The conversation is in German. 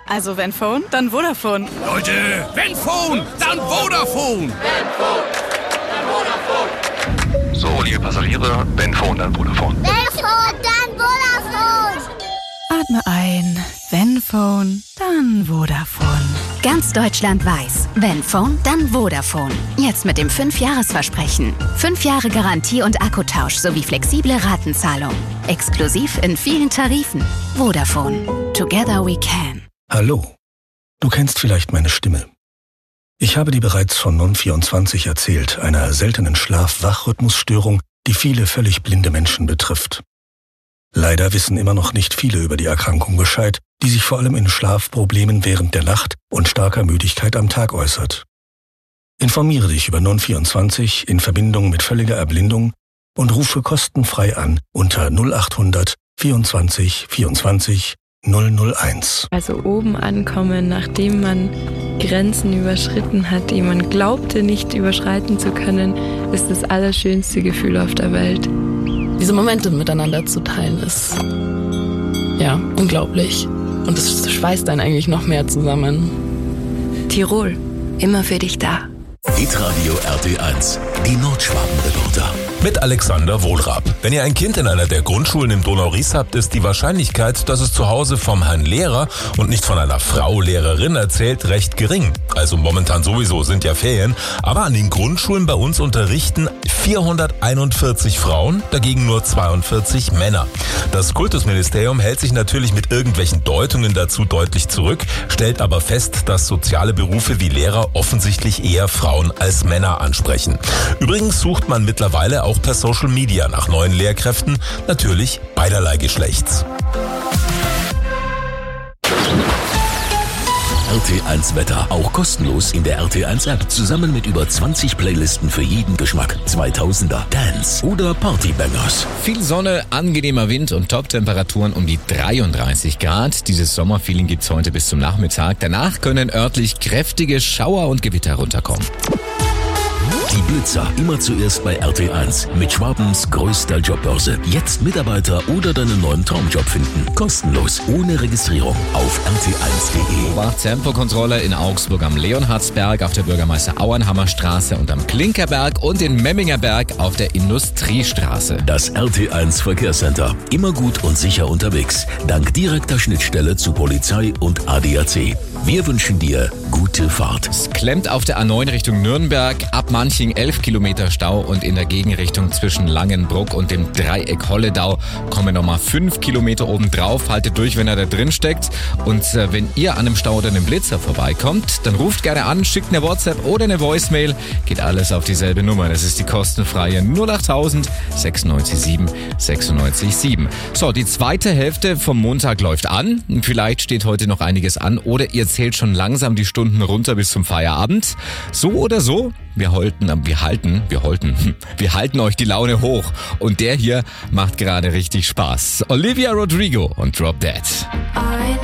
Also wenn Phone, dann Vodafone. Leute, wenn Phone, dann Vodafone. So, liebe Passagiere, wenn Phone, dann Vodafone. Wenn Phone, dann Vodafone. Atme ein. Wenn Phone, dann Vodafone. Ganz Deutschland weiß, wenn Phone, dann Vodafone. Jetzt mit dem 5-Jahres-Versprechen. 5 Jahre Garantie und Akkutausch sowie flexible Ratenzahlung. Exklusiv in vielen Tarifen. Vodafone. Together we can. Hallo. Du kennst vielleicht meine Stimme. Ich habe dir bereits von Non24 erzählt, einer seltenen Schlaf-Wach-Rhythmusstörung, die viele völlig blinde Menschen betrifft. Leider wissen immer noch nicht viele über die Erkrankung Bescheid, die sich vor allem in Schlafproblemen während der Nacht und starker Müdigkeit am Tag äußert. Informiere dich über Non24 in Verbindung mit völliger Erblindung und rufe kostenfrei an unter 0800 24 24 001. Also oben ankommen, nachdem man Grenzen überschritten hat, die man glaubte nicht überschreiten zu können, ist das allerschönste Gefühl auf der Welt. Diese Momente miteinander zu teilen ist, ja, unglaublich. Und es schweißt einen eigentlich noch mehr zusammen. Tirol, immer für dich da. Hitradio RT1, die Nordschwaben-Reporter. Mit Alexander Wohlrab. Wenn ihr ein Kind in einer der Grundschulen im Donau-Ries habt, ist die Wahrscheinlichkeit, dass es zu Hause vom Herrn Lehrer und nicht von einer Frau Lehrerin erzählt, recht gering. Also momentan sowieso sind ja Ferien. Aber an den Grundschulen bei uns unterrichten 441 Frauen, dagegen nur 42 Männer. Das Kultusministerium hält sich natürlich mit irgendwelchen Deutungen dazu deutlich zurück, stellt aber fest, dass soziale Berufe wie Lehrer offensichtlich eher Frauen als Männer ansprechen. Übrigens sucht man mittlerweile auch per Social Media nach neuen Lehrkräften, natürlich beiderlei Geschlechts. RT1 Wetter, auch kostenlos in der RT1 App, zusammen mit über 20 Playlisten für jeden Geschmack. 2000er, Dance oder Partybangers. Viel Sonne, angenehmer Wind und Top-Temperaturen um die 33 Grad. Dieses Sommerfeeling gibt's heute bis zum Nachmittag. Danach können örtlich kräftige Schauer und Gewitter runterkommen. Die Blitzer, immer zuerst bei RT1 mit Schwabens größter Jobbörse. Jetzt Mitarbeiter oder deinen neuen Traumjob finden. Kostenlos, ohne Registrierung auf rt1.de. Tempokontrolle in Augsburg am Leonhardsberg, auf der Bürgermeister-Auernhammer-Straße und am Klinkerberg und in Memmingerberg auf der Industriestraße. Das RT1 Verkehrscenter. Immer gut und sicher unterwegs. Dank direkter Schnittstelle zu Polizei und ADAC. Wir wünschen dir gute Fahrt. Es klemmt auf der A9 Richtung Nürnberg, ab Manching 11 Kilometer Stau und in der Gegenrichtung zwischen Langenbruck und dem Dreieck Holledau kommen nochmal 5 Kilometer obendrauf. Haltet durch, wenn er da drin steckt. Und wenn ihr an einem Stau oder einem Blitzer vorbeikommt, dann ruft gerne an, schickt eine WhatsApp oder eine Voicemail. Geht alles auf dieselbe Nummer. Das ist die kostenfreie 08000 96 7 96 7. So, die zweite Hälfte vom Montag läuft an. Vielleicht steht heute noch einiges an oder ihr zählt schon langsam die Stunden runter bis zum Feierabend. So oder so, wir halten euch die Laune hoch. Und der hier macht gerade richtig Spaß. Olivia Rodrigo und Drop Dead.